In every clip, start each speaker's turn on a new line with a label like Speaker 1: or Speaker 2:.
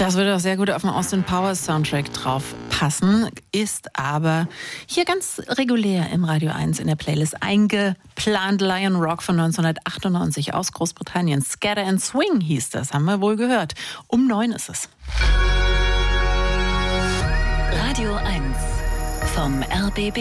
Speaker 1: Das würde auch sehr gut auf den Austin Powers Soundtrack drauf passen, ist aber hier ganz regulär im Radio 1 in der Playlist eingeplant. Lion Rock von 1998 aus Großbritannien. Scatter and Swing hieß das, haben wir wohl gehört. Um 9 ist es.
Speaker 2: Radio 1 vom RBB.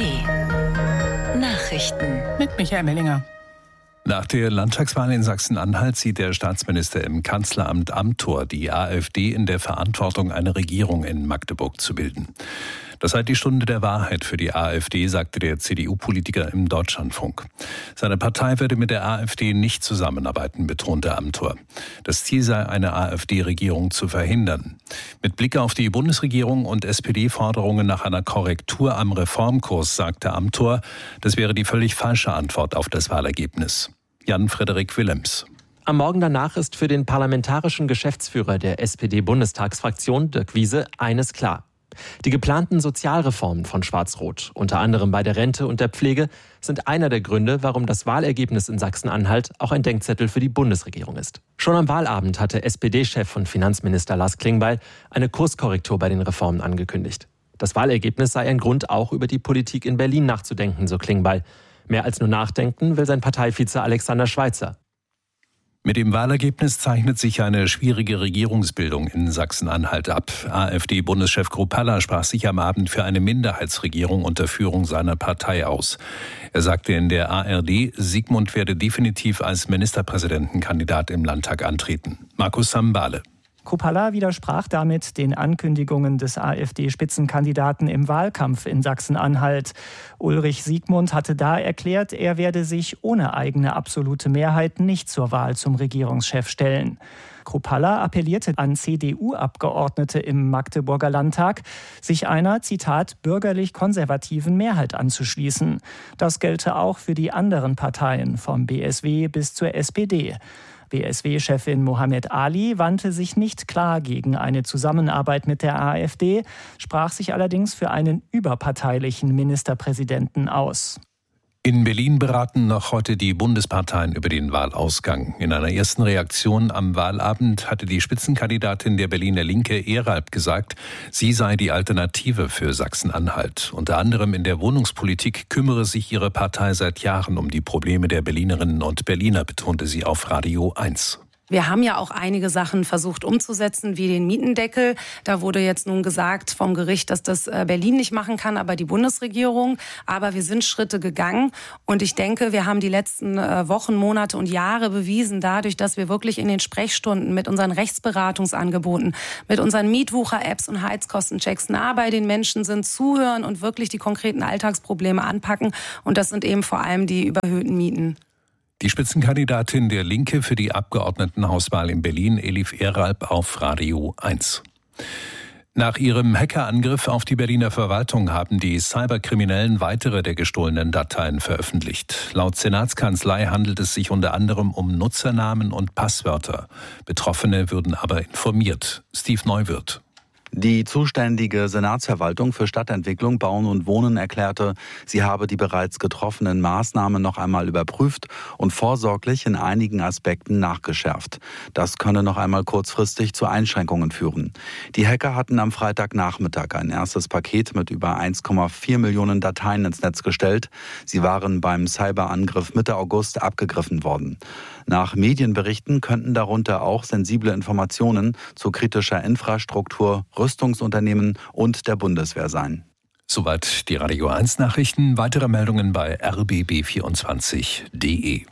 Speaker 2: Nachrichten
Speaker 3: mit Michael Mellinger.
Speaker 4: Nach der Landtagswahl in Sachsen-Anhalt sieht der Staatsminister im Kanzleramt Amthor die AfD in der Verantwortung, eine Regierung in Magdeburg zu bilden. Das sei die Stunde der Wahrheit für die AfD, sagte der CDU-Politiker im Deutschlandfunk. Seine Partei werde mit der AfD nicht zusammenarbeiten, betonte Amthor. Das Ziel sei, eine AfD-Regierung zu verhindern. Mit Blick auf die Bundesregierung und SPD-Forderungen nach einer Korrektur am Reformkurs, sagte Amthor, das wäre die völlig falsche Antwort auf das Wahlergebnis. Jan-Frederik Willems.
Speaker 5: Am Morgen danach ist für den parlamentarischen Geschäftsführer der SPD-Bundestagsfraktion, Dirk Wiese, eines klar. Die geplanten Sozialreformen von Schwarz-Rot, unter anderem bei der Rente und der Pflege, sind einer der Gründe, warum das Wahlergebnis in Sachsen-Anhalt auch ein Denkzettel für die Bundesregierung ist. Schon am Wahlabend hatte SPD-Chef und Finanzminister Lars Klingbeil eine Kurskorrektur bei den Reformen angekündigt. Das Wahlergebnis sei ein Grund, auch über die Politik in Berlin nachzudenken, so Klingbeil. Mehr als nur nachdenken will sein Parteivize Alexander Schweitzer.
Speaker 4: Mit dem Wahlergebnis zeichnet sich eine schwierige Regierungsbildung in Sachsen-Anhalt ab. AfD-Bundeschef Kruppalla sprach sich am Abend für eine Minderheitsregierung unter Führung seiner Partei aus. Er sagte in der ARD, Sigmund werde definitiv als Ministerpräsidentenkandidat im Landtag antreten. Markus Sambale.
Speaker 6: Kruppalla widersprach damit den Ankündigungen des AfD-Spitzenkandidaten im Wahlkampf in Sachsen-Anhalt. Ulrich Sigmund hatte da erklärt, er werde sich ohne eigene absolute Mehrheit nicht zur Wahl zum Regierungschef stellen. Kruppalla appellierte an CDU-Abgeordnete im Magdeburger Landtag, sich einer, Zitat, bürgerlich-konservativen Mehrheit anzuschließen. Das gelte auch für die anderen Parteien, vom BSW bis zur SPD. BSW-Chefin Mohammed Ali wandte sich nicht klar gegen eine Zusammenarbeit mit der AfD, sprach sich allerdings für einen überparteilichen Ministerpräsidenten aus.
Speaker 4: In Berlin beraten noch heute die Bundesparteien über den Wahlausgang. In einer ersten Reaktion am Wahlabend hatte die Spitzenkandidatin der Berliner Linke, Eralb, gesagt, sie sei die Alternative für Sachsen-Anhalt. Unter anderem in der Wohnungspolitik kümmere sich ihre Partei seit Jahren um die Probleme der Berlinerinnen und Berliner, betonte sie auf Radio 1.
Speaker 7: Wir haben ja auch einige Sachen versucht umzusetzen, wie den Mietendeckel. Da wurde jetzt nun gesagt vom Gericht, dass das Berlin nicht machen kann, aber die Bundesregierung. Aber wir sind Schritte gegangen. Und ich denke, wir haben die letzten Wochen, Monate und Jahre bewiesen, dadurch, dass wir wirklich in den Sprechstunden mit unseren Rechtsberatungsangeboten, mit unseren Mietwucher-Apps und Heizkostenchecks nah bei den Menschen sind, zuhören und wirklich die konkreten Alltagsprobleme anpacken. Und das sind eben vor allem die überhöhten Mieten.
Speaker 4: Die Spitzenkandidatin der Linke für die Abgeordnetenhauswahl in Berlin, Elif Eralb, auf Radio 1. Nach ihrem Hackerangriff auf die Berliner Verwaltung haben die Cyberkriminellen weitere der gestohlenen Dateien veröffentlicht. Laut Senatskanzlei handelt es sich unter anderem um Nutzernamen und Passwörter. Betroffene würden aber informiert. Steve Neuwirth.
Speaker 8: Die zuständige Senatsverwaltung für Stadtentwicklung, Bauen und Wohnen erklärte, sie habe die bereits getroffenen Maßnahmen noch einmal überprüft und vorsorglich in einigen Aspekten nachgeschärft. Das könne noch einmal kurzfristig zu Einschränkungen führen. Die Hacker hatten am Freitagnachmittag ein erstes Paket mit über 1,4 Millionen Dateien ins Netz gestellt. Sie waren beim Cyberangriff Mitte August abgegriffen worden. Nach Medienberichten könnten darunter auch sensible Informationen zu kritischer Infrastruktur, Rüstungsunternehmen und der Bundeswehr sein.
Speaker 4: Soweit die Radio 1 Nachrichten. Weitere Meldungen bei rbb24.de.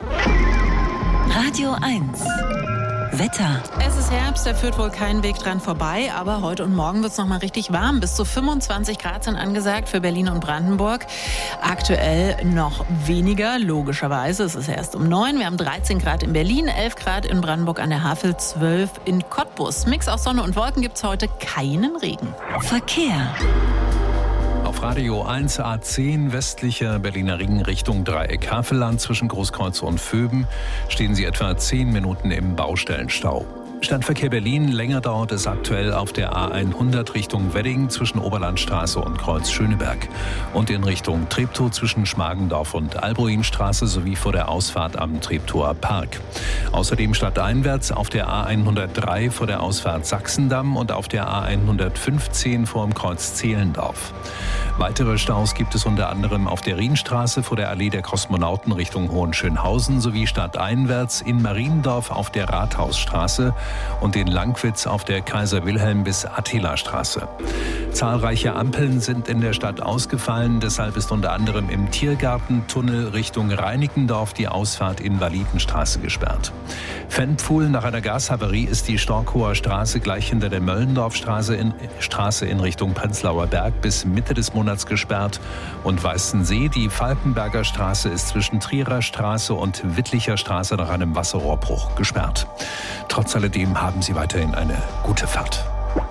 Speaker 2: Radio 1 Wetter.
Speaker 1: Es ist Herbst, da führt wohl kein Weg dran vorbei, aber heute und morgen wird es noch mal richtig warm. Bis zu 25 Grad sind angesagt für Berlin und Brandenburg. Aktuell noch weniger, logischerweise. Es ist erst um 9. Wir haben 13 Grad in Berlin, 11 Grad in Brandenburg an der Havel, 12 in Cottbus. Mix aus Sonne und Wolken gibt es heute keinen Regen.
Speaker 2: Verkehr.
Speaker 4: Auf Radio 1 A10 westlicher Berliner Ring Richtung Dreieck Havelland zwischen Großkreuz und Vöben stehen Sie etwa 10 Minuten im Baustellenstau. Stadtverkehr Berlin. Länger dauert es aktuell auf der A100 Richtung Wedding zwischen Oberlandstraße und Kreuz Schöneberg und in Richtung Treptow zwischen Schmargendorf und Albruinstraße sowie vor der Ausfahrt am Treptower Park. Außerdem stadteinwärts auf der A103 vor der Ausfahrt Sachsendamm und auf der A115 vor dem Kreuz Zehlendorf. Weitere Staus gibt es unter anderem auf der Rienstraße vor der Allee der Kosmonauten Richtung Hohenschönhausen sowie stadteinwärts in Mariendorf auf der Rathausstraße und in Langwitz auf der Kaiser-Wilhelm- bis Attila-Straße. Zahlreiche Ampeln sind in der Stadt ausgefallen. Deshalb ist unter anderem im Tiergartentunnel Richtung Reinickendorf die Ausfahrt Invalidenstraße gesperrt. Fennpfuhl: nach einer Gashavarie ist die Storkower Straße gleich hinter der Möllendorfstraße in Richtung Prenzlauer Berg bis Mitte des Monats gesperrt. Und Weißensee: die Falkenberger Straße ist zwischen Trierer Straße und Wittlicher Straße nach einem Wasserrohrbruch gesperrt. Trotz alledem haben Sie weiterhin eine gute Fahrt.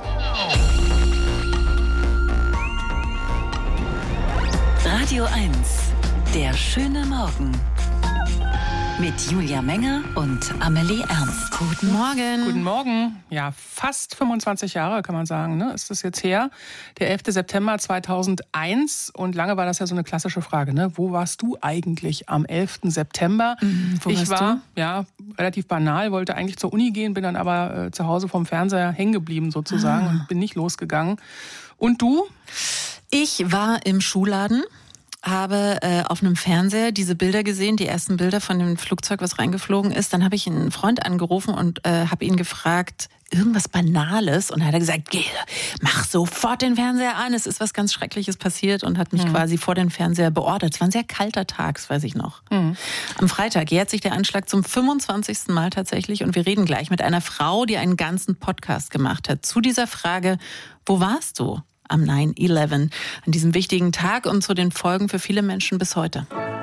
Speaker 2: Radio 1, der schöne Morgen. Mit Julia Menger und Amelie Ernst.
Speaker 1: Guten Morgen.
Speaker 3: Guten Morgen. Ja, fast 25 Jahre kann man sagen, ne? Ist das jetzt her? Der 11. September 2001. Und lange war das ja so eine klassische Frage, ne? Wo warst du eigentlich am 11. September? Ich war relativ banal, wollte eigentlich zur Uni gehen, bin dann aber zu Hause vom Fernseher hängen geblieben sozusagen und bin nicht losgegangen. Und du?
Speaker 1: Ich war im Schuhladen, habe auf einem Fernseher diese Bilder gesehen, die ersten Bilder von dem Flugzeug, was reingeflogen ist. Dann habe ich einen Freund angerufen und habe ihn gefragt, irgendwas Banales. Und dann hat er gesagt, geh, mach sofort den Fernseher an. Es ist was ganz Schreckliches passiert und hat mich quasi vor den Fernseher beordert. Es war ein sehr kalter Tag, das weiß ich noch. Am Freitag jährt sich der Anschlag zum 25. Mal tatsächlich. Und wir reden gleich mit einer Frau, die einen ganzen Podcast gemacht hat zu dieser Frage, wo warst du am 9/11, an diesem wichtigen Tag und zu den Folgen für viele Menschen bis heute.